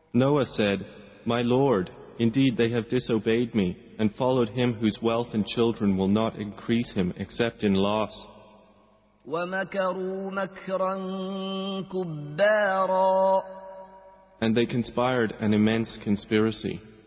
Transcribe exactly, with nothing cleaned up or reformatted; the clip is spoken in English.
Noah said, My Lord, indeed they have disobeyed me and followed him whose wealth and children will not increase him except in loss. وَمَكَرُوا مَكْرًا كُبَّارًا And they conspired an immense conspiracy.